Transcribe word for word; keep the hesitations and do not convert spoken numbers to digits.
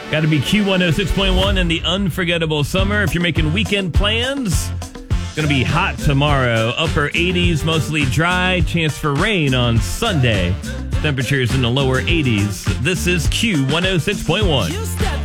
Got to be Q one oh six point one and the unforgettable summer. If you're making weekend plans, it's going to be hot tomorrow. Upper eighties, mostly dry. Chance for rain on Sunday. Temperatures in the lower eighties. This is Q one oh six point one.